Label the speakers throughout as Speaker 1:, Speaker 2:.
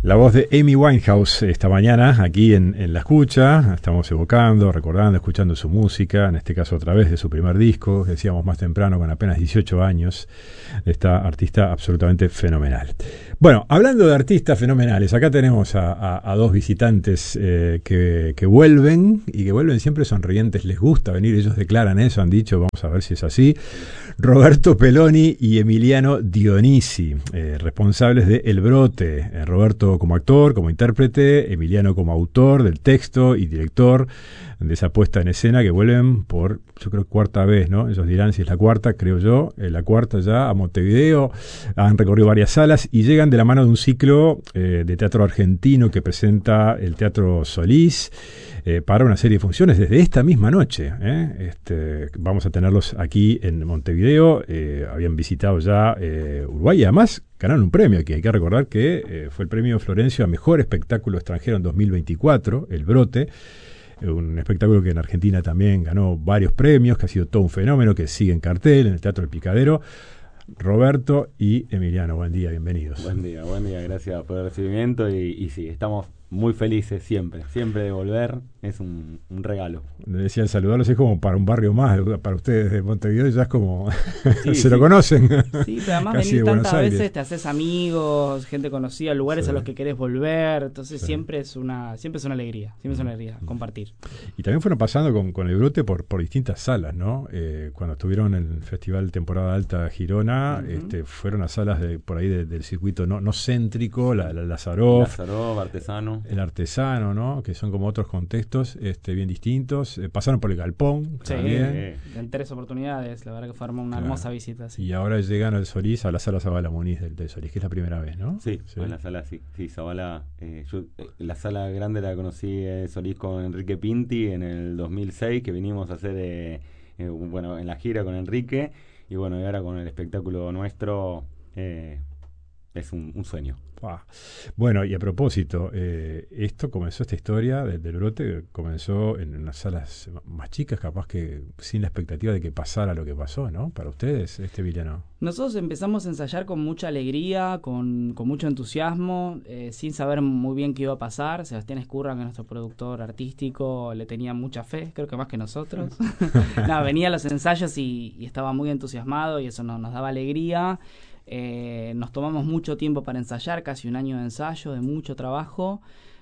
Speaker 1: La voz de Amy Winehouse esta mañana aquí en La Escucha. Estamos evocando, recordando, escuchando su música, en este caso a través de su primer disco, decíamos más temprano, con apenas 18 años, esta artista absolutamente fenomenal. Bueno, hablando de artistas fenomenales, acá tenemos a dos visitantes que vuelven, y que vuelven siempre sonrientes, les gusta venir, ellos declaran eso, han dicho, vamos a ver si es así. Roberto Peloni y Emiliano Dionisi, responsables de El Brote. Roberto como actor, como intérprete, Emiliano como autor del texto y director de esa puesta en escena, que vuelven por, yo creo, cuarta vez, ¿no? Ellos dirán si es la cuarta, creo yo, la cuarta ya a Montevideo. Han recorrido varias salas y llegan de la mano de un ciclo de teatro argentino que presenta el Teatro Solís para una serie de funciones desde esta misma noche. Vamos a tenerlos aquí en Montevideo. Habían visitado ya Uruguay y además ganaron un premio aquí. Hay que recordar que fue el premio Florencio a Mejor Espectáculo Extranjero en 2024, El Brote. Un espectáculo que en Argentina también ganó varios premios, que ha sido todo un fenómeno, que sigue en cartel en el Teatro del Picadero. Roberto y Emiliano, buen día, bienvenidos.
Speaker 2: Buen día, gracias por el recibimiento y sí, estamos muy felices siempre de volver, es un regalo.
Speaker 1: Le decía, el saludarlos es como para un barrio más, para ustedes de Montevideo ya es como,
Speaker 2: sí,
Speaker 1: se lo conocen.
Speaker 3: Sí, pero además venir tantas veces te haces amigos, gente conocida, lugares a los que querés volver, entonces siempre es una alegría, compartir.
Speaker 1: Y también fueron pasando con El Brote por distintas salas, ¿no? Cuando estuvieron en el Festival Temporada Alta Girona, fueron a salas por ahí del circuito no céntrico, la Lazaroff,
Speaker 2: Artesano.
Speaker 1: El Artesano, ¿no? Que son como otros contextos bien distintos. Pasaron por el Galpón también.
Speaker 3: En 3 oportunidades, la verdad que fue una hermosa visita. Sí.
Speaker 1: Y ahora llegan al Solís, a la sala Zabala Muniz del Solís, que es la primera vez, ¿no?
Speaker 2: Sí. En la sala sí, Zabala. Yo la sala grande la conocí Solís con Enrique Pinti en el 2006, que vinimos a hacer en la gira con Enrique, y y ahora con el espectáculo nuestro es un sueño.
Speaker 1: Bueno, y a propósito, esta historia del Brote comenzó en unas salas más chicas, capaz que sin la expectativa de que pasara lo que pasó, ¿no? Para ustedes, Villano.
Speaker 3: Nosotros empezamos a ensayar con mucha alegría, con mucho entusiasmo, sin saber muy bien qué iba a pasar. Sebastián Escurra, que es nuestro productor artístico, le tenía mucha fe, creo que más que nosotros. Venía a los ensayos y estaba muy entusiasmado y eso nos daba alegría. Nos tomamos mucho tiempo para ensayar, casi un año de ensayo, de mucho trabajo,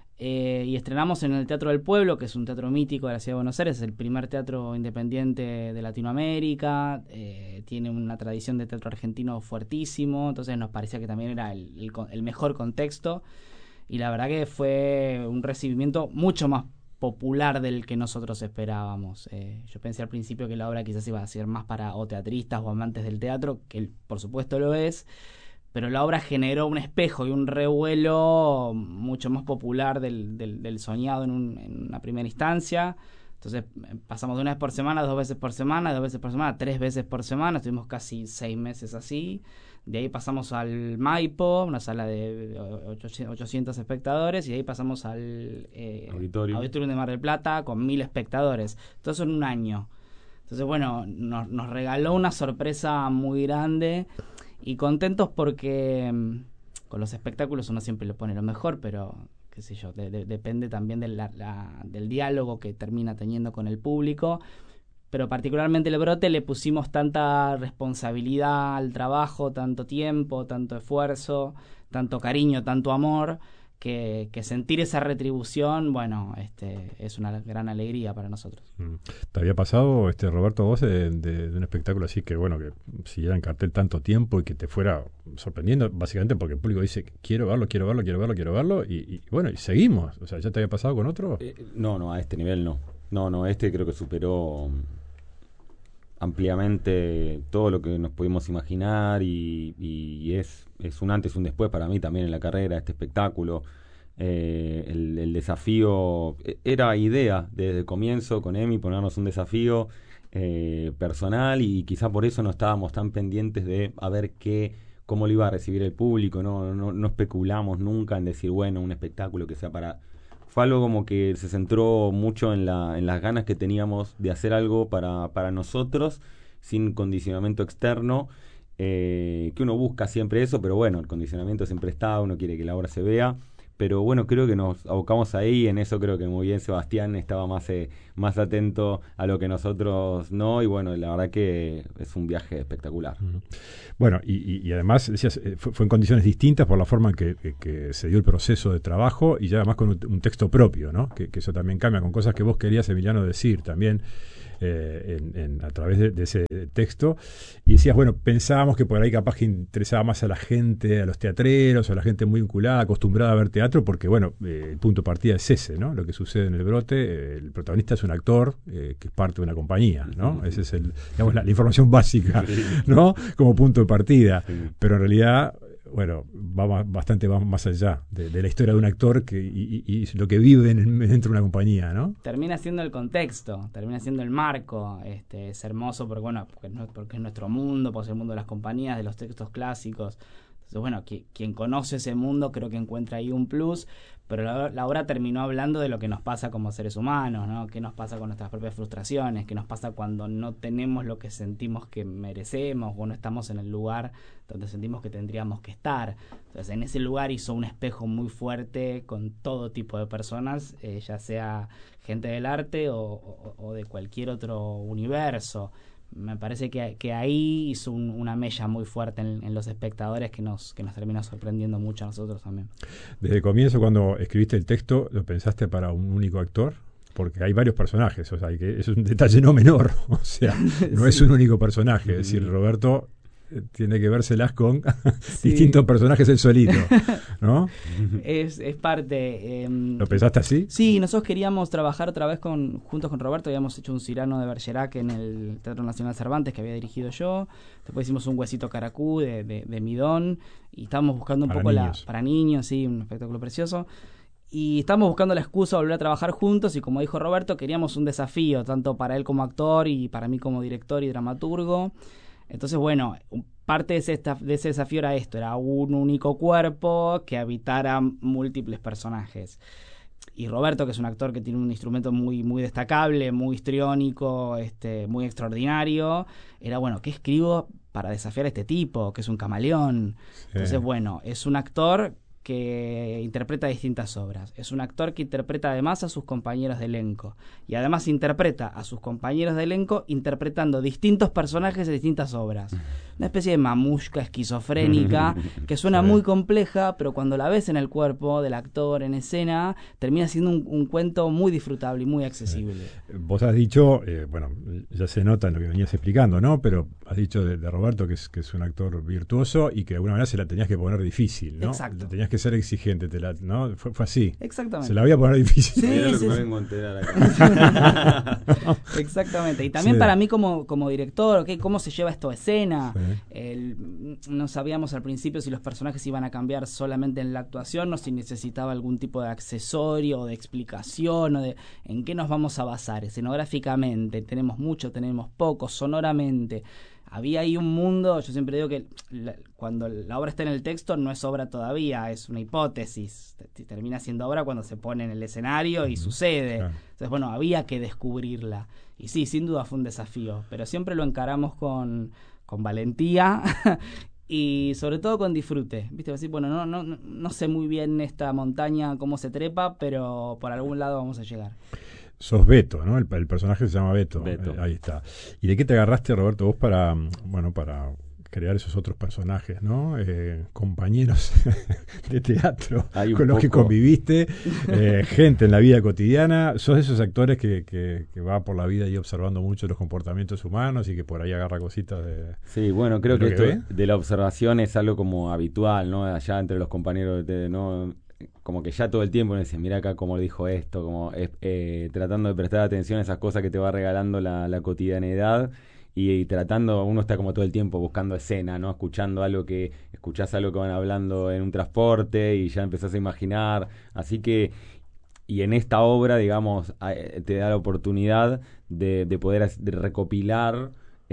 Speaker 3: y estrenamos en el Teatro del Pueblo, que es un teatro mítico de la Ciudad de Buenos Aires, el primer teatro independiente de Latinoamérica. Tiene una tradición de teatro argentino fuertísimo, entonces nos parecía que también era el mejor contexto, y la verdad que fue un recibimiento mucho más popular del que nosotros esperábamos. Yo pensé al principio que la obra quizás iba a ser más para o teatristas o amantes del teatro, que por supuesto lo es, pero la obra generó un espejo y un revuelo mucho más popular del soñado en una primera instancia. Entonces pasamos de una vez por semana, 2 veces por semana, 2 veces por semana, 3 veces por semana, estuvimos casi 6 meses así. De ahí pasamos al Maipo, una sala de 800 espectadores, y de ahí pasamos al Auditorium de Mar del Plata con 1000 espectadores. Todo eso en un año. Entonces, nos regaló una sorpresa muy grande y contentos porque con los espectáculos uno siempre le pone lo mejor, pero qué sé yo, depende también del diálogo que termina teniendo con el público. Pero particularmente El Brote le pusimos tanta responsabilidad al trabajo, tanto tiempo, tanto esfuerzo, tanto cariño, tanto amor, que sentir esa retribución, es una gran alegría para nosotros.
Speaker 1: ¿Te había pasado, Roberto, vos de un espectáculo así que siguiera en cartel tanto tiempo y que te fuera sorprendiendo, básicamente porque el público dice, quiero verlo, y seguimos? O sea, ¿ya te había pasado con otro?
Speaker 2: No, a este nivel no. No, creo que superó ampliamente todo lo que nos pudimos imaginar y es un antes y un después para mí también en la carrera, este espectáculo. El desafío era idea desde el comienzo con Emi, ponernos un desafío personal, y quizá por eso no estábamos tan pendientes de a ver cómo lo iba a recibir el público. No especulamos nunca en decir un espectáculo que sea para... Fue algo como que se centró mucho en las ganas que teníamos de hacer algo para nosotros, sin condicionamiento externo, que uno busca siempre eso, pero el condicionamiento siempre está, uno quiere que la obra se vea, pero bueno, creo que nos abocamos ahí, en eso creo que muy bien Sebastián estaba más atento a lo que nosotros no, y bueno, la verdad que es un viaje espectacular.
Speaker 1: Bueno, y además, decías, fue en condiciones distintas por la forma en que se dio el proceso de trabajo, y ya además con un texto propio, ¿no? Que eso también cambia, con cosas que vos querías, Emiliano, decir también a través de ese texto, y decías, bueno, pensábamos que por ahí capaz que interesaba más a la gente, a los teatreros, a la gente muy vinculada, acostumbrada a ver teatro, porque bueno, el punto de partida es ese, ¿no? Lo que sucede en El Brote, el protagonista es un actor que es parte de una compañía, ¿no? Ese es digamos, la información básica, ¿no? Como punto de partida, pero en realidad, bueno, va bastante más allá de la historia de un actor y lo que vive dentro de una compañía, ¿no?
Speaker 3: Termina siendo el contexto, termina siendo el marco. Es hermoso porque, bueno, porque es nuestro mundo, porque es el mundo de las compañías, de los textos clásicos. Entonces, bueno, quien conoce ese mundo creo que encuentra ahí un plus, pero la obra terminó hablando de lo que nos pasa como seres humanos, ¿no? Qué nos pasa con nuestras propias frustraciones, qué nos pasa cuando no tenemos lo que sentimos que merecemos o no estamos en el lugar donde sentimos que tendríamos que estar. Entonces, en ese lugar hizo un espejo muy fuerte con todo tipo de personas, ya sea gente del arte o de cualquier otro universo. Me parece que ahí hizo una mella muy fuerte en los espectadores que nos termina sorprendiendo mucho a nosotros también.
Speaker 1: Desde el comienzo, cuando escribiste el texto, ¿lo pensaste para un único actor? Porque hay varios personajes, o sea, que es un detalle no menor, o sea, no sí. Es un único personaje, es decir, Roberto tiene que vérselas con sí. distintos personajes él solito, ¿no?
Speaker 3: Es parte.
Speaker 1: ¿Lo pensaste así?
Speaker 3: Sí, nosotros queríamos trabajar otra vez juntos con Roberto. Habíamos hecho un Cyrano de Bergerac en el Teatro Nacional Cervantes que había dirigido yo. Después hicimos un Huesito Caracú de Midón. Y estábamos buscando un poco para niños, sí, un espectáculo precioso. Y estábamos buscando la excusa de volver a trabajar juntos. Y como dijo Roberto, queríamos un desafío, tanto para él como actor y para mí como director y dramaturgo. Entonces, bueno, parte de ese desafío era esto, era un único cuerpo que habitara múltiples personajes. Y Roberto, que es un actor que tiene un instrumento muy, muy destacable, muy histriónico, muy extraordinario, era, bueno, ¿qué escribo para desafiar a este tipo, que es un camaleón? Sí. Entonces, bueno, es un actor que interpreta distintas obras. Es un actor que interpreta además a sus compañeros de elenco. Y además interpreta a sus compañeros de elenco interpretando distintos personajes de distintas obras. Una especie de mamushka esquizofrénica que suena muy compleja, pero cuando la ves en el cuerpo del actor en escena, termina siendo un cuento muy disfrutable y muy accesible.
Speaker 1: Vos has dicho, bueno, ya se nota en lo que venías explicando, ¿no? Pero has dicho de Roberto que es un actor virtuoso y que de alguna manera se la tenías que poner difícil, ¿no?
Speaker 3: Exacto.
Speaker 1: Tenías que ser exigente, ¿no? Fue así.
Speaker 3: Exactamente.
Speaker 1: Se la voy a poner difícil.
Speaker 2: Sí,
Speaker 3: sí,
Speaker 2: lo
Speaker 3: sí,
Speaker 2: que me vengo a enterar acá.
Speaker 3: Exactamente. Y también para mí como director, ¿okay? ¿Cómo se lleva esto a escena? Sí. No sabíamos al principio si los personajes iban a cambiar solamente en la actuación o si necesitaba algún tipo de accesorio o de explicación o de en qué nos vamos a basar escenográficamente. Tenemos mucho, tenemos poco, sonoramente. Había ahí un mundo, yo siempre digo que cuando la obra está en el texto no es obra todavía, es una hipótesis. Termina siendo obra cuando se pone en el escenario y sucede. Claro. Entonces, bueno, había que descubrirla. Y sí, sin duda fue un desafío, pero siempre lo encaramos con valentía y sobre todo con disfrute. ¿Viste? Así, bueno, no sé muy bien esta montaña cómo se trepa, pero por algún lado vamos a llegar.
Speaker 1: Sos Beto, ¿no? El personaje se llama Beto. Ahí está. ¿Y de qué te agarraste, Roberto, vos para crear esos otros personajes, ¿no? Compañeros de teatro con los que conviviste, gente en la vida cotidiana. Sos de esos actores que va por la vida y observando mucho los comportamientos humanos y que por ahí agarra cositas de...
Speaker 2: Sí, bueno, creo que esto de la observación es algo como habitual, ¿no? Allá entre los compañeros, ¿no? Como que ya todo el tiempo me dicen, mira acá cómo dijo esto, como tratando de prestar atención a esas cosas que te va regalando la cotidianidad y tratando, uno está como todo el tiempo buscando escena, ¿no? Escuchás algo que van hablando en un transporte y ya empezás a imaginar, así que y en esta obra, digamos, te da la oportunidad de poder recopilar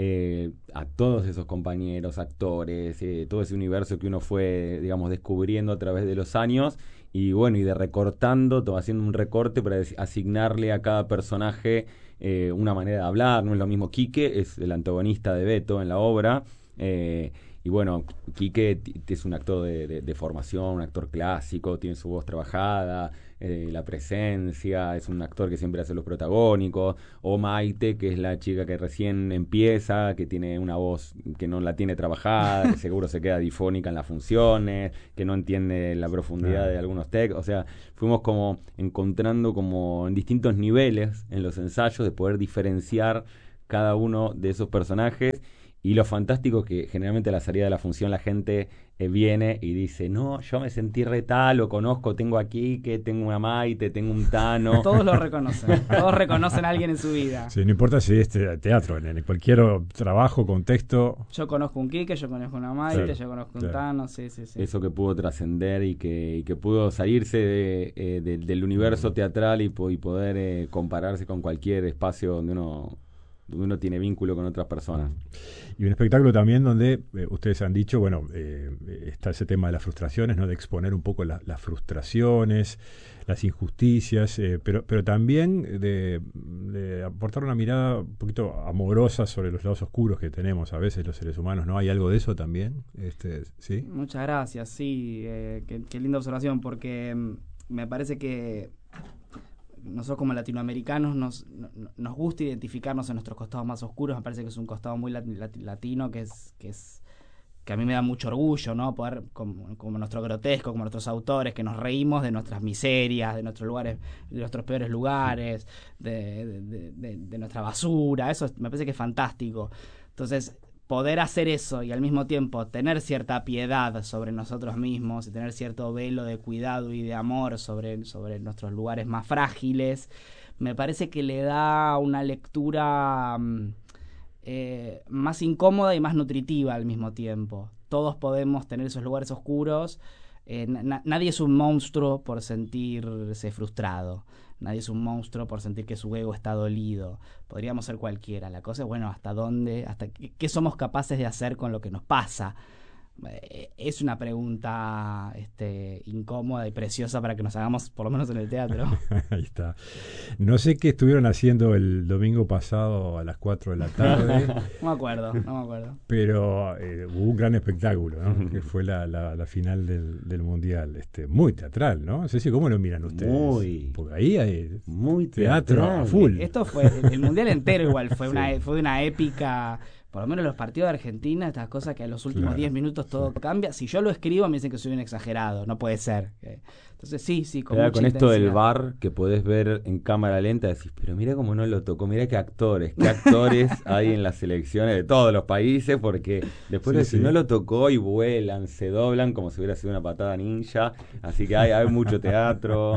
Speaker 2: a todos esos compañeros, actores, todo ese universo que uno fue, digamos, descubriendo a través de los años y bueno, y de recortando, haciendo un recorte para asignarle a cada personaje una manera de hablar. No es lo mismo Quique, es el antagonista de Beto en la obra, Y bueno, Quique es un actor de formación, un actor clásico, tiene su voz trabajada, la presencia, es un actor que siempre hace los protagónicos. O Maite, que es la chica que recién empieza, que tiene una voz que no la tiene trabajada, que seguro se queda difónica en las funciones, que no entiende la profundidad de algunos textos. O sea, fuimos como encontrando como en distintos niveles en los ensayos de poder diferenciar cada uno de esos personajes. Y lo fantástico es que generalmente a la salida de la función la gente viene y dice, no, yo me sentí re tal, lo conozco, tengo aquí, que tengo una Maite, tengo un Tano.
Speaker 3: Todos lo reconocen, todos reconocen a alguien en su vida.
Speaker 1: Sí, no importa si es teatro, en cualquier trabajo, contexto.
Speaker 3: Yo conozco un Quique, yo conozco una Maite, yo conozco un Tano, sí.
Speaker 2: Eso que pudo trascender y que pudo salirse del universo teatral y poder compararse con cualquier espacio donde uno tiene vínculo con otras personas.
Speaker 1: Y un espectáculo también donde ustedes han dicho, bueno, está ese tema de las frustraciones, ¿no? De exponer un poco las frustraciones, las injusticias, pero también de aportar una mirada un poquito amorosa sobre los lados oscuros que tenemos a veces los seres humanos, ¿no? ¿Hay algo de eso también? ¿Sí?
Speaker 3: Muchas gracias, sí, qué linda observación, porque me parece que nosotros como latinoamericanos nos gusta identificarnos en nuestros costados más oscuros. Me parece que es un costado muy latino que a mí me da mucho orgullo, ¿no? Poder, como nuestro grotesco, como nuestros autores, que nos reímos de nuestras miserias, de nuestros lugares, de nuestros peores lugares, de nuestra basura. Eso me parece que es fantástico. Entonces, poder hacer eso y al mismo tiempo tener cierta piedad sobre nosotros mismos y tener cierto velo de cuidado y de amor sobre nuestros lugares más frágiles, me parece que le da una lectura más incómoda y más nutritiva al mismo tiempo. Todos podemos tener esos lugares oscuros. Nadie es un monstruo por sentirse frustrado. Nadie es un monstruo por sentir que su ego está dolido. Podríamos ser cualquiera. La cosa es, bueno, hasta dónde, qué somos capaces de hacer con lo que nos pasa. Es una pregunta incómoda y preciosa para que nos hagamos, por lo menos en el teatro.
Speaker 1: Ahí está. No sé qué estuvieron haciendo el domingo pasado a las 4 de la tarde.
Speaker 3: No me acuerdo.
Speaker 1: Pero hubo un gran espectáculo, ¿no? Que fue la final del Mundial. Muy teatral, ¿no? No sé si cómo lo miran ustedes.
Speaker 2: Muy.
Speaker 1: Porque ahí hay
Speaker 2: muy
Speaker 1: teatro
Speaker 2: teatral.
Speaker 1: A full.
Speaker 3: Esto fue, el Mundial entero igual, fue una épica. Por lo menos los partidos de Argentina, estas cosas que a los últimos 10 minutos todo cambia. Si yo lo escribo, me dicen que soy un exagerado. No puede ser. Entonces, sí, con mucha
Speaker 2: con esto del
Speaker 3: intensidad.
Speaker 2: VAR que podés ver en cámara lenta, decís, pero mira cómo no lo tocó, mira qué actores hay en las selecciones de todos los países, porque después decís, no lo tocó y vuelan, se doblan como si hubiera sido una patada ninja. Así que hay mucho teatro.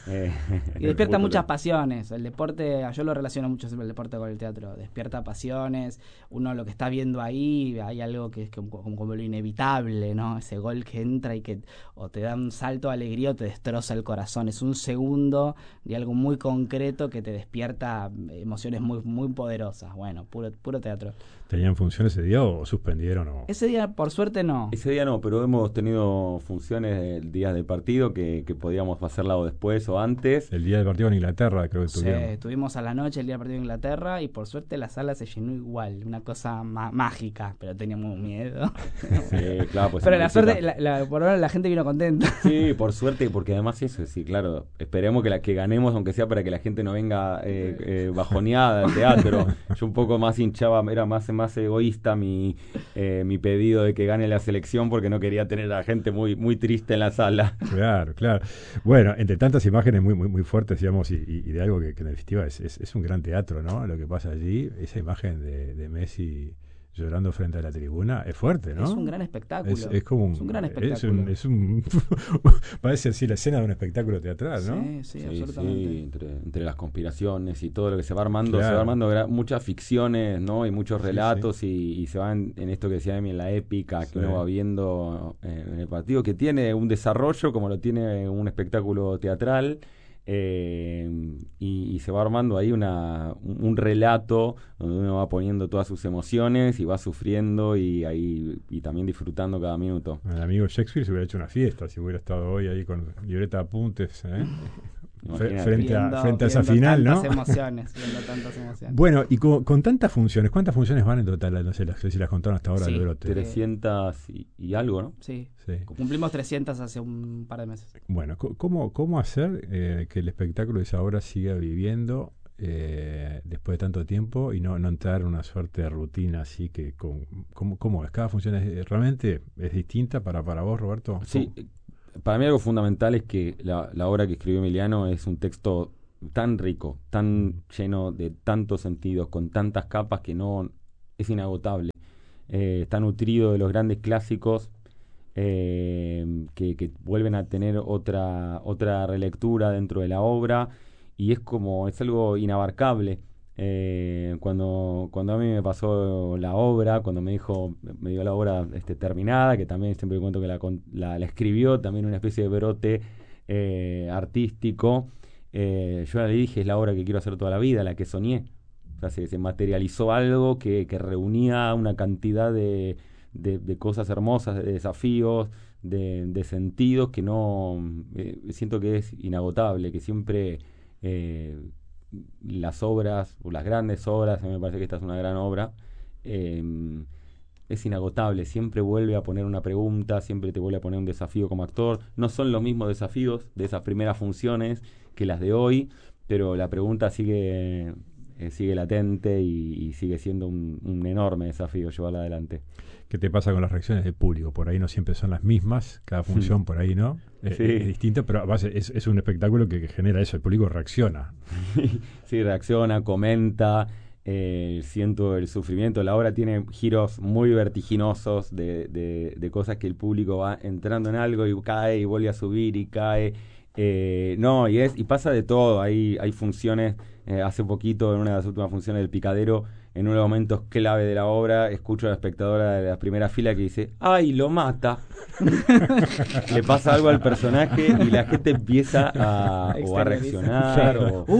Speaker 3: Y despierta muchas pasiones. El deporte, yo lo relaciono mucho siempre el deporte con el teatro. Despierta pasiones. Uno lo que está viendo ahí, hay algo que es como lo inevitable, ¿no? Ese gol que entra y que o te da un salto de alegría o te destroza el corazón. Es un segundo de algo muy concreto que te despierta emociones muy, muy poderosas. Bueno, puro teatro.
Speaker 1: ¿Tenían función ese día o suspendieron?
Speaker 3: Ese día, por suerte, no.
Speaker 2: Ese día no, pero hemos tenido funciones días del partido que podíamos hacerla o después o antes.
Speaker 1: El día del partido en Inglaterra, creo que tuvimos.
Speaker 3: Sí, estuvimos a la noche el día del partido en Inglaterra y por suerte la sala se llenó igual. Una cosa mágica, pero teníamos miedo.
Speaker 2: Sí, claro. Pues
Speaker 3: pero la suerte, por ahora la gente vino contenta.
Speaker 2: Sí, por suerte, porque además eso, sí, claro, esperemos que ganemos, aunque sea para que la gente no venga bajoneada al teatro. Yo un poco más hinchaba, era más egoísta mi pedido de que gane la selección porque no quería tener a la gente muy, muy triste en la sala.
Speaker 1: Claro. Bueno, entre tantas imágenes muy, muy, muy fuertes, digamos, y de algo que en definitiva es un gran teatro, ¿no? Lo que pasa allí, esa imagen de Messi llorando frente a la tribuna, es fuerte, ¿no?
Speaker 3: Es un gran espectáculo.
Speaker 1: Es como
Speaker 3: un gran espectáculo.
Speaker 1: parece así la escena de un espectáculo teatral, ¿no?
Speaker 3: Sí, absolutamente.
Speaker 2: Sí, entre las conspiraciones y todo lo que se va armando,
Speaker 1: claro.
Speaker 2: Se va armando muchas ficciones, ¿no? Y muchos relatos, sí. Y se van en esto que decía Emi, en la épica que uno va viendo en el partido, que tiene un desarrollo como lo tiene un espectáculo teatral. Y se va armando ahí un relato donde uno va poniendo todas sus emociones y va sufriendo y también disfrutando cada minuto.
Speaker 1: El amigo Shakespeare se hubiera hecho una fiesta si hubiera estado hoy ahí con libreta de apuntes, frente a esa final, ¿no?
Speaker 3: Viendo tantas emociones.
Speaker 1: Bueno, y con tantas funciones, ¿cuántas funciones van en total? No sé si las contaron hasta ahora,
Speaker 3: Sí,
Speaker 1: el brote.
Speaker 2: 300 y algo, ¿no?
Speaker 3: Sí.
Speaker 1: Sí.
Speaker 3: Cumplimos 300 hace un par de meses.
Speaker 1: Bueno, ¿cómo hacer que el espectáculo de esa obra siga viviendo después de tanto tiempo y no entrar en una suerte de rutina así que ¿cómo es? Cada función realmente es distinta para vos, Roberto.
Speaker 2: Sí, para mí algo fundamental es que la obra que escribió Emiliano es un texto tan rico, tan lleno de tantos sentidos, con tantas capas que no es inagotable. Está nutrido de los grandes clásicos que vuelven a tener otra relectura dentro de la obra, y es algo inabarcable. Cuando a mí me pasó la obra, cuando me dio la obra terminada, que también siempre cuento que la escribió, también una especie de brote artístico, yo le dije, es la obra que quiero hacer toda la vida, la que soñé. O sea, se materializó algo que reunía una cantidad de cosas hermosas, de desafíos, de sentidos que no siento que es inagotable, que siempre las obras, o las grandes obras, a mí me parece que esta es una gran obra, es inagotable, siempre vuelve a poner una pregunta, siempre te vuelve a poner un desafío como actor. No son los mismos desafíos de esas primeras funciones que las de hoy, pero la pregunta sigue latente y sigue siendo un enorme desafío llevarla adelante.
Speaker 1: ¿Qué te pasa con las reacciones del público? Por ahí no siempre son las mismas, cada función por ahí, ¿no?
Speaker 2: Sí.
Speaker 1: Es distinto, pero a base es un espectáculo que genera eso, el público reacciona.
Speaker 2: Sí, reacciona, comenta, siento el sufrimiento. La obra tiene giros muy vertiginosos de cosas que el público va entrando en algo y cae y vuelve a subir y cae. Y pasa de todo. Hay funciones, hace poquito en una de las últimas funciones del Picadero, en uno de los momentos clave de la obra, escucho a la espectadora de la primera fila que dice, ¡ay, lo mata! Le pasa algo al personaje y la gente empieza a reaccionar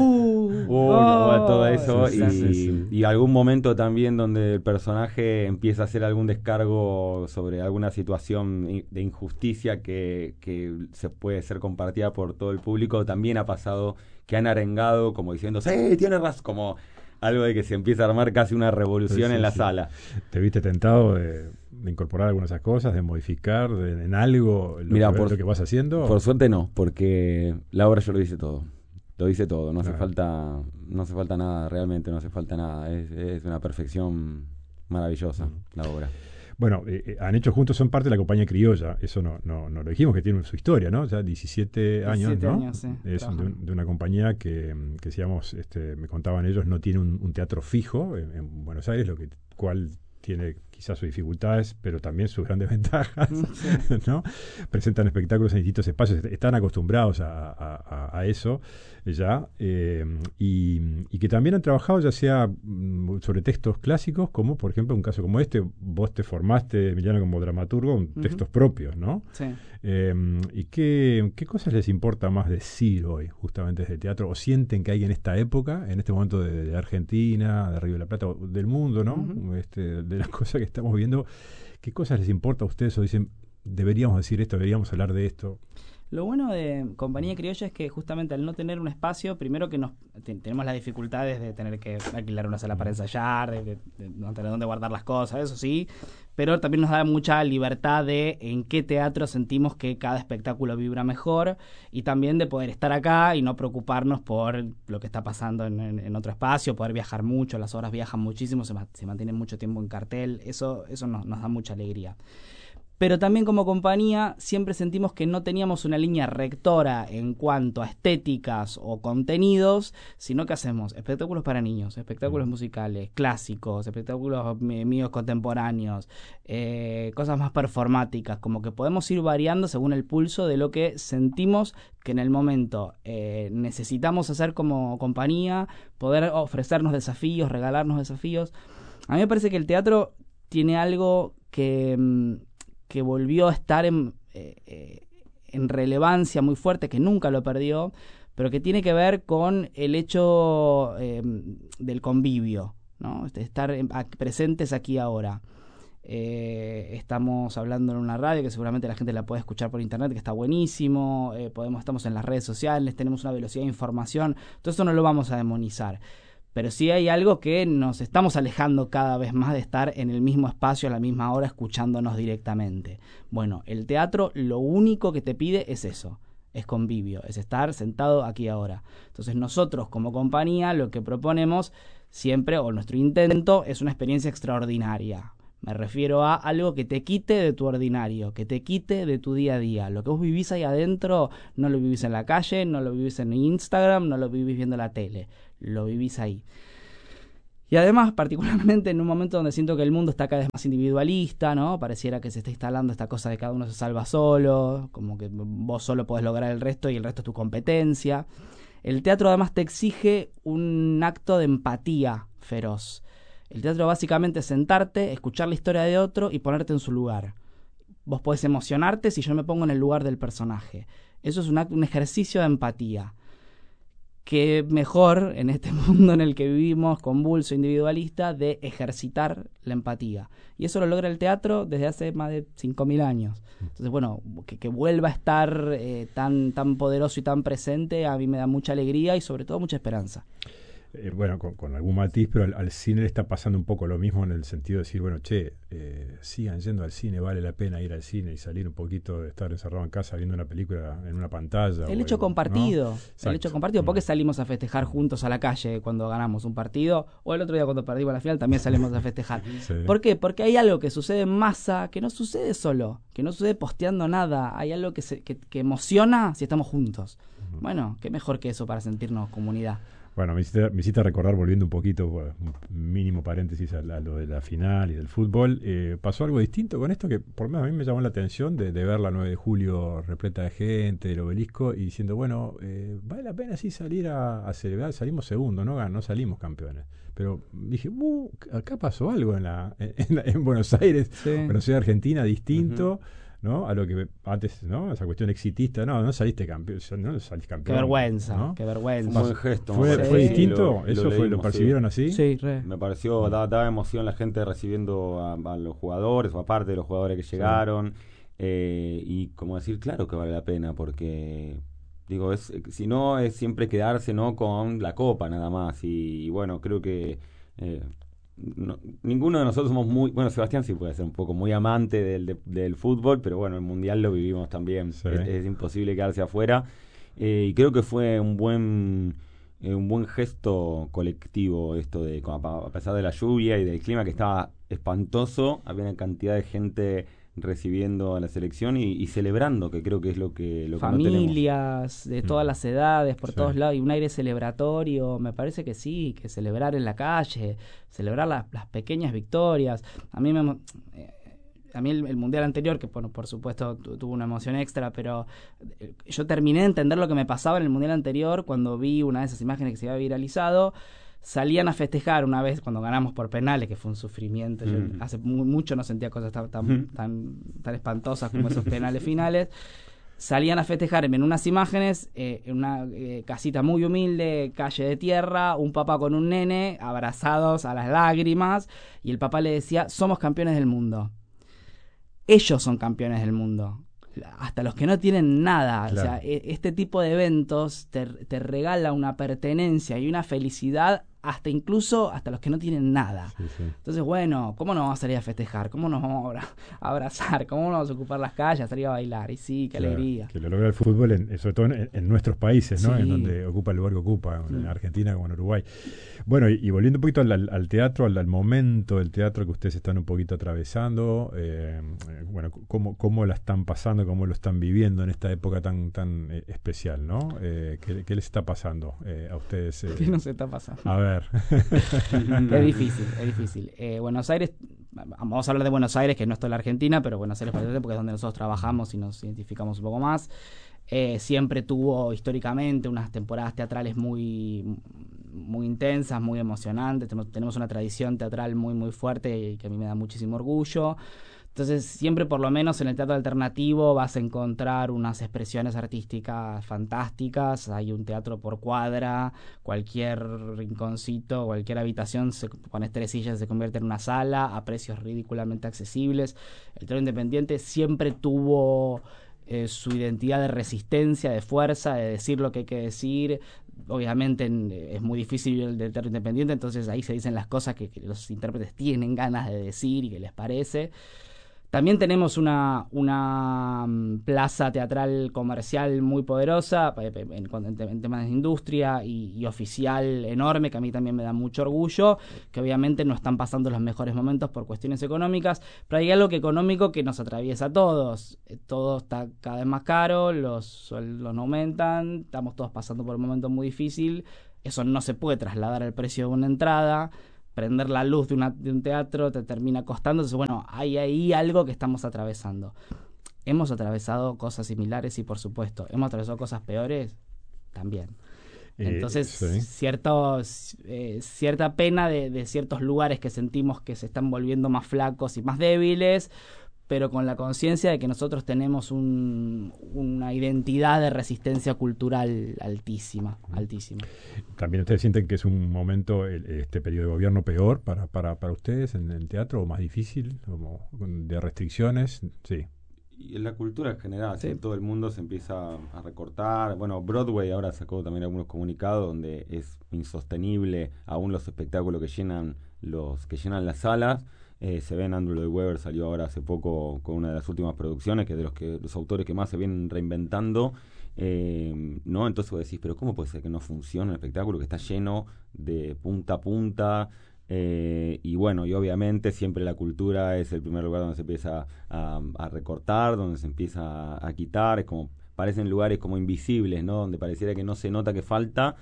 Speaker 2: o a todo eso, y algún momento también donde el personaje empieza a hacer algún descargo sobre alguna situación de injusticia que se puede ser compartida por todo el público. También ha pasado que han arengado como diciendo, ¡sí, tiene razón! Como algo de que se empieza a armar casi una revolución en la sala.
Speaker 1: ¿Te viste tentado de incorporar algunas de esas cosas, de modificar en algo lo que vas haciendo?
Speaker 2: Por suerte no, porque la obra yo lo hice todo. Lo hice todo, no hace falta nada, realmente no hace falta nada. Es una perfección maravillosa la obra.
Speaker 1: Bueno, han hecho juntos, son parte de la compañía criolla, eso no lo dijimos, que tiene su historia, ¿no? Ya 17 años,
Speaker 3: 17
Speaker 1: ¿no?
Speaker 3: años, sí,
Speaker 1: es de una compañía que decíamos, me contaban ellos, no tiene un teatro fijo en Buenos Aires, cual tiene quizás sus dificultades, pero también sus grandes ventajas, ¿no? Presentan espectáculos en distintos espacios, están acostumbrados a eso ya, y que también han trabajado ya sea sobre textos clásicos, como por ejemplo un caso como este, vos te formaste, Emiliano, como dramaturgo, textos propios, ¿no?
Speaker 3: Sí.
Speaker 1: ¿Y qué cosas les importa más decir hoy, justamente desde el teatro? ¿O sienten que hay en esta época, en este momento de Argentina, de Río de la Plata, o del mundo, ¿no? De las cosas que estamos viendo, ¿qué cosas les importa a ustedes o dicen, deberíamos decir esto, deberíamos hablar de esto?
Speaker 3: Lo bueno de Compañía Criolla es que justamente al no tener un espacio, primero que tenemos las dificultades de tener que alquilar una sala para ensayar, de no tener dónde guardar las cosas, eso sí, pero también nos da mucha libertad de en qué teatro sentimos que cada espectáculo vibra mejor, y también de poder estar acá y no preocuparnos por lo que está pasando en otro espacio, poder viajar mucho, las obras viajan muchísimo, se mantienen mucho tiempo en cartel, eso nos da mucha alegría. Pero también como compañía siempre sentimos que no teníamos una línea rectora en cuanto a estéticas o contenidos, sino que hacemos espectáculos para niños, espectáculos musicales, clásicos, espectáculos míos contemporáneos, cosas más performáticas, como que podemos ir variando según el pulso de lo que sentimos que en el momento necesitamos hacer como compañía, poder ofrecernos desafíos, regalarnos desafíos. A mí me parece que el teatro tiene algo que volvió a estar en relevancia muy fuerte, que nunca lo perdió, pero que tiene que ver con el hecho del convivio, ¿no? Estar presentes aquí ahora. Estamos hablando en una radio que seguramente la gente la puede escuchar por internet, que está buenísimo. Estamos en las redes sociales, tenemos una velocidad de información. Todo eso no lo vamos a demonizar. Pero sí hay algo que nos estamos alejando cada vez más de estar en el mismo espacio a la misma hora escuchándonos directamente. Bueno, el teatro lo único que te pide es eso, es convivio, es estar sentado aquí ahora. Entonces nosotros como compañía lo que proponemos siempre, o nuestro intento, es una experiencia extraordinaria. Me refiero a algo que te quite de tu ordinario, que te quite de tu día a día. Lo que vos vivís ahí adentro no lo vivís en la calle, no lo vivís en Instagram, no lo vivís viendo la tele. Lo vivís ahí. Y además, particularmente en un momento donde siento que el mundo está cada vez más individualista, ¿no? Pareciera que se está instalando esta cosa de cada uno se salva solo, como que vos solo podés lograr el resto y el resto es tu competencia. El teatro además te exige un acto de empatía feroz. El teatro básicamente es sentarte, escuchar la historia de otro y ponerte en su lugar. Vos podés emocionarte si yo me pongo en el lugar del personaje. Eso es un ejercicio de empatía. Qué mejor en este mundo en el que vivimos, convulso, individualista, de ejercitar la empatía. Y eso lo logra el teatro desde hace más de 5.000 años. Entonces, bueno, que vuelva a estar tan poderoso y tan presente, a mí me da mucha alegría y sobre todo mucha esperanza.
Speaker 1: Bueno, con algún matiz, pero al cine le está pasando un poco lo mismo en el sentido de decir, bueno, sigan yendo al cine, vale la pena ir al cine y salir un poquito de estar encerrado en casa viendo una película en una pantalla.
Speaker 3: El hecho compartido,
Speaker 1: ¿no?
Speaker 3: El hecho compartido, porque salimos a festejar juntos a la calle cuando ganamos un partido, o el otro día cuando perdimos la final también salimos a festejar.
Speaker 1: Sí.
Speaker 3: ¿Por qué? Porque hay algo que sucede en masa, que no sucede solo, que no sucede posteando nada, hay algo que emociona si estamos juntos. Bueno, qué mejor que eso para sentirnos comunidad.
Speaker 1: Bueno, me hiciste recordar, volviendo un poquito, un mínimo paréntesis a lo de la final y del fútbol. Pasó algo distinto con esto que por lo menos a mí me llamó la atención de ver la 9 de julio repleta de gente, el obelisco, y diciendo, bueno, vale la pena sí salir a celebrar. Salimos segundos, no salimos campeones. Pero dije, acá pasó algo en Buenos Aires,
Speaker 3: sí.
Speaker 1: Buenos Aires, Argentina, distinto. ¿No? A lo que antes, ¿no? Esa cuestión exitista, no saliste campeón, no salís campeón.
Speaker 3: Qué vergüenza,
Speaker 1: ¿no?
Speaker 3: qué vergüenza.
Speaker 2: Un buen gesto.
Speaker 1: ¿Fue distinto?
Speaker 2: ¿Eso
Speaker 1: ¿Lo percibieron así?
Speaker 3: Sí, re.
Speaker 2: Me pareció, daba emoción la gente recibiendo a los jugadores, o aparte de los jugadores que llegaron, y como decir, claro que vale la pena, porque digo, si no es siempre quedarse, ¿no?, con la copa nada más, y bueno, creo que ninguno de nosotros somos bueno, Sebastián sí puede ser un poco muy amante del fútbol, pero bueno, el mundial lo vivimos también, sí. Es imposible quedarse afuera, y creo que fue un buen gesto colectivo esto de, a pesar de la lluvia y del clima que estaba espantoso, había una cantidad de gente recibiendo a la selección y celebrando, que creo que es lo que
Speaker 3: familias
Speaker 2: no
Speaker 3: de todas las edades, por todos lados, y un aire celebratorio. Me parece que sí, que celebrar en la calle, celebrar las pequeñas victorias. A mí el mundial anterior, que bueno, por supuesto tuvo una emoción extra, pero yo terminé de entender lo que me pasaba en el mundial anterior cuando vi una de esas imágenes que se había viralizado. Salían a festejar una vez cuando ganamos por penales, que fue un sufrimiento. Yo hace mucho no sentía cosas tan espantosas como esos penales finales. Salían a festejar en unas imágenes, en una casita muy humilde, calle de tierra, un papá con un nene, abrazados a las lágrimas, y el papá le decía, somos campeones del mundo. Ellos son campeones del mundo. Hasta los que no tienen nada. Claro. O sea, este tipo de eventos te regala una pertenencia y una felicidad hasta los que no tienen nada. Sí. Entonces, bueno, ¿cómo nos vamos a salir a festejar? ¿Cómo nos vamos a abrazar? ¿Cómo nos vamos a ocupar las calles, a salir a bailar? Y sí, qué alegría.
Speaker 1: Que lo logra el fútbol, sobre todo en nuestros países, ¿no? Sí. En donde ocupa el lugar que ocupa, en Argentina como en Uruguay. Bueno, y volviendo un poquito al teatro, al momento del teatro que ustedes están un poquito atravesando, bueno, ¿cómo la están pasando, cómo lo están viviendo en esta época tan especial, ¿no? ¿Qué les está pasando a ustedes?
Speaker 3: ¿Qué nos está pasando?
Speaker 1: A ver.
Speaker 3: Es difícil. Buenos Aires, vamos a hablar de Buenos Aires, que no es toda la Argentina, pero Buenos Aires porque es donde nosotros trabajamos y nos identificamos un poco más. Siempre tuvo históricamente unas temporadas teatrales muy intensas, muy emocionantes. Tenemos una tradición teatral muy fuerte y que a mí me da muchísimo orgullo. Entonces siempre, por lo menos en el teatro alternativo, vas a encontrar unas expresiones artísticas fantásticas. Hay un teatro por cuadra, cualquier rinconcito, cualquier habitación con 3 sillas se convierte en una sala a precios ridículamente accesibles. El teatro independiente siempre tuvo su identidad de resistencia, de fuerza, de decir lo que hay que decir. Obviamente es muy difícil el del teatro independiente, entonces ahí se dicen las cosas que los intérpretes tienen ganas de decir y que les parece. También tenemos una plaza teatral comercial muy poderosa en temas de industria y oficial enorme, que a mí también me da mucho orgullo, que obviamente no están pasando los mejores momentos por cuestiones económicas, pero hay algo económico que nos atraviesa a todos. Todo está cada vez más caro, los sueldos no aumentan, estamos todos pasando por un momento muy difícil. Eso no se puede trasladar al precio de una entrada. Prender la luz de un teatro te termina costando. Entonces, bueno, hay ahí algo que estamos atravesando. Hemos atravesado cosas similares y, por supuesto, hemos atravesado cosas peores también. Entonces,
Speaker 1: sí.
Speaker 3: cierta pena de ciertos lugares que sentimos que se están volviendo más flacos y más débiles, pero con la conciencia de que nosotros tenemos una identidad de resistencia cultural altísima.
Speaker 1: ¿También ustedes sienten que es un momento, este periodo de gobierno, peor para ustedes en el teatro, o más difícil, como de restricciones? Sí.
Speaker 2: Y en la cultura en general,
Speaker 3: Sí.
Speaker 2: todo el mundo se empieza a recortar. Bueno, Broadway ahora sacó también algunos comunicados donde es insostenible aún los espectáculos que llenan las salas. Se ven, Andrew Lloyd Webber salió ahora hace poco con una de las últimas producciones, que es de los autores que más se vienen reinventando, ¿no? Entonces vos decís, pero ¿cómo puede ser que no funcione un espectáculo que está lleno de punta a punta? Y bueno, y obviamente siempre la cultura es el primer lugar donde se empieza a recortar, donde se empieza a quitar. Es como, parecen lugares como invisibles, ¿no? Donde pareciera que no se nota que falta.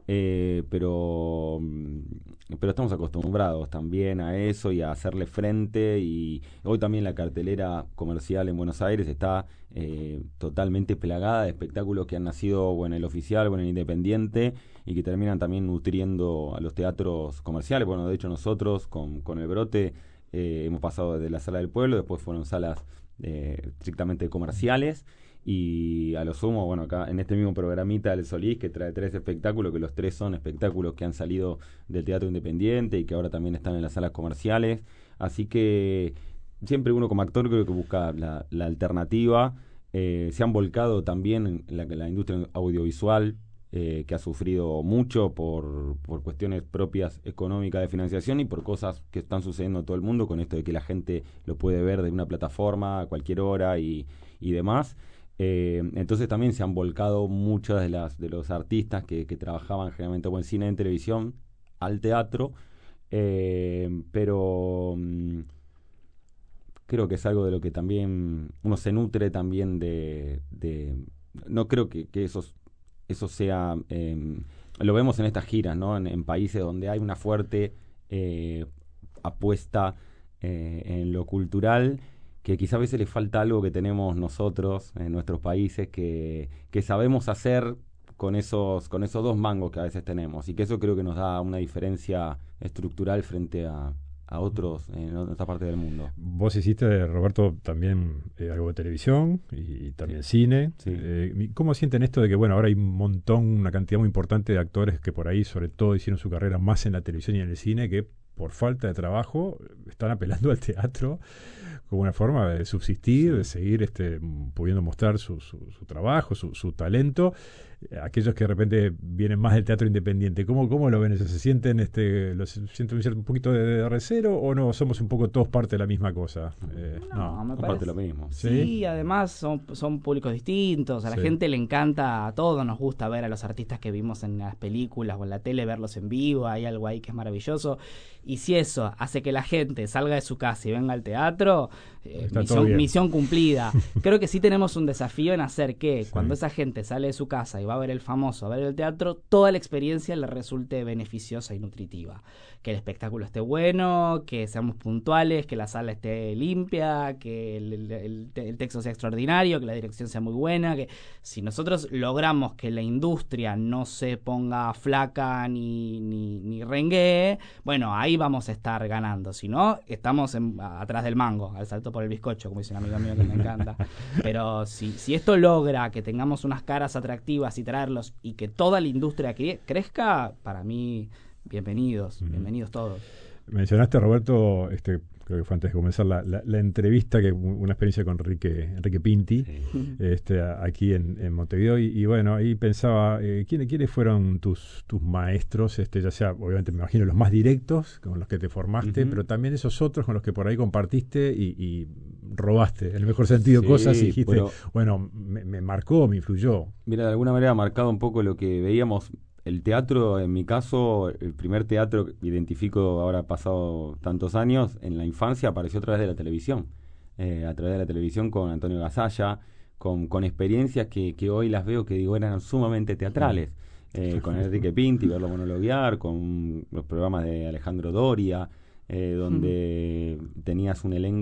Speaker 2: Pero estamos acostumbrados también a eso y a hacerle frente. Y hoy también la cartelera comercial en Buenos Aires está totalmente plagada de espectáculos que han nacido o en el oficial o en el independiente y que terminan también nutriendo a los teatros comerciales. Bueno, de hecho nosotros con El Brote hemos pasado desde la Sala del Pueblo, después fueron salas estrictamente comerciales. Y a lo sumo, bueno, acá en este mismo programita del Solís, que trae 3 espectáculos, que los 3 son espectáculos que han salido del teatro independiente y que ahora también están en las salas comerciales. Así que siempre uno como actor creo que busca la alternativa. Se han volcado también en la industria audiovisual, que ha sufrido mucho por cuestiones propias económicas de financiación y por cosas que están sucediendo en todo el mundo, con esto de que la gente lo puede ver de una plataforma a cualquier hora y demás. Entonces también se han volcado muchas de los artistas que trabajaban generalmente en cine y en televisión al teatro, pero creo que es algo de lo que también uno se nutre también no creo que eso sea, lo vemos en estas giras, ¿no? En países donde hay una fuerte apuesta en lo cultural, que quizá a veces le falta algo que tenemos nosotros en nuestros países, que sabemos hacer con esos 2 mangos que a veces tenemos, y que eso creo que nos da una diferencia estructural frente a otros en otra parte del mundo.
Speaker 1: Vos hiciste, Roberto, también algo de televisión y también cine.
Speaker 2: Sí.
Speaker 1: ¿Cómo sienten esto de que, bueno, ahora hay un montón, una cantidad muy importante de actores que por ahí, sobre todo, hicieron su carrera más en la televisión y en el cine, que por falta de trabajo están apelando al teatro como una forma de subsistir, de seguir pudiendo mostrar su trabajo, su talento? Aquellos que de repente vienen más del teatro independiente, ¿cómo lo ven eso? ¿Se sienten un poquito de recelo o no? ¿Somos un poco todos parte de la misma cosa?
Speaker 3: No, me
Speaker 2: parte
Speaker 3: parece
Speaker 2: lo mismo.
Speaker 3: Sí, además son públicos distintos. A la gente le encanta, a todos nos gusta ver a los artistas que vimos en las películas o en la tele, verlos en vivo. Hay algo ahí que es maravilloso. Y si eso hace que la gente salga de su casa y venga al teatro, misión cumplida. Creo que sí tenemos un desafío en hacer que cuando esa gente sale de su casa y va a ver El Famoso, a ver el teatro, toda la experiencia le resulte beneficiosa y nutritiva. Que el espectáculo esté bueno, que seamos puntuales, que la sala esté limpia, que el texto sea extraordinario, que la dirección sea muy buena, que si nosotros logramos que la industria no se ponga flaca ni renguee, bueno, ahí vamos a estar ganando. Si no, estamos atrás del mango, salto por el bizcocho, como dice un amigo mío que me encanta. Pero si esto logra que tengamos unas caras atractivas y traerlos y que toda la industria crezca, para mí, bienvenidos todos.
Speaker 1: Mencionaste, Roberto, creo que fue antes de comenzar la entrevista, que una experiencia con Enrique Pinti, aquí en Montevideo, y bueno, ahí pensaba, ¿quiénes fueron tus maestros? Ya sea, obviamente me imagino los más directos, con los que te formaste, pero también esos otros con los que por ahí compartiste y robaste, en el mejor sentido, cosas, y dijiste, bueno, me marcó, me influyó.
Speaker 2: Mira, de alguna manera ha marcado un poco lo que veíamos. El teatro, en mi caso, el primer teatro que identifico, ahora pasado tantos años, en la infancia apareció a través de la televisión. A través de la televisión con Antonio Gasalla, con experiencias que hoy las veo que digo eran sumamente teatrales. Con Enrique Pinti, verlo monologuear, con los programas de Alejandro Doria, donde tenías un elenco